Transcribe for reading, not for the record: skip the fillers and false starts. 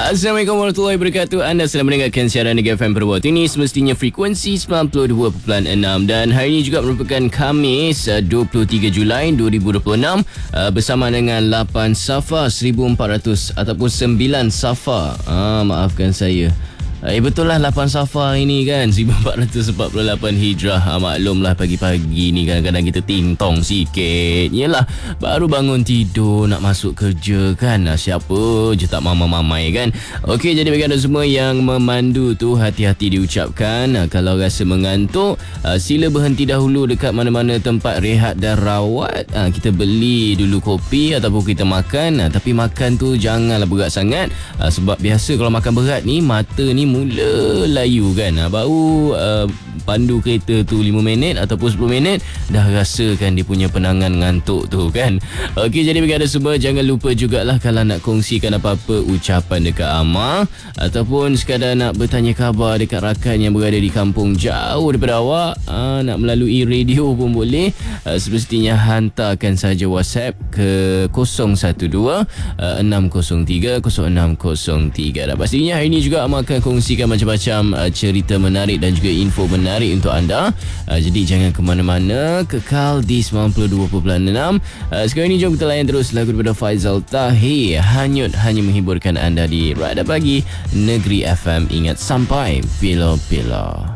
Assalamualaikum warahmatullahi wabarakatuh. Anda sedang mendengarkan siaran Negeri FM Perwati ini semestinya frekuensi 92.6 dan hari ini juga merupakan Khamis 23 Julai 2026 bersama dengan 8 Safar 1400 ataupun 9 Safar. Maafkan saya. Betul lah 8 Safar ini kan 1448 Hijrah. Maklumlah pagi-pagi ni kadang-kadang kita ting-tong sikit. Yelah, baru bangun tidur nak masuk kerja kan. Siapa je tak mamai-mamai kan. Okey, jadi bagi anda semua yang memandu tu, hati-hati diucapkan. Kalau rasa mengantuk, sila berhenti dahulu dekat mana-mana tempat rehat dan rawat. Kita beli dulu kopi ataupun kita makan. Tapi makan tu janganlah berat sangat. Sebab biasa kalau makan berat ni, mata ni mula layu kan. Baru pandu kereta tu 5 minit ataupun 10 minit dah rasakan dia punya penangan ngantuk tu kan. Okey, jadi bagi anda semua jangan lupa jugalah kalau nak kongsikan apa-apa ucapan dekat Amar ataupun sekadar nak bertanya khabar dekat rakan yang berada di kampung jauh daripada awak, nak melalui radio pun boleh. Semestinya hantarkan saja WhatsApp ke 012 603 0603. Dan pastinya hari ini juga Amar akan kongsikan macam-macam cerita menarik dan juga info menarik untuk anda. Jadi jangan ke mana-mana, kekal di 92.6. Sekarang ini jom kita layan terus lagu daripada Faizal Tahir, Hanyut, hanya menghiburkan anda di Radar Pagi Negeri FM. Ingat, sampai bila-bila.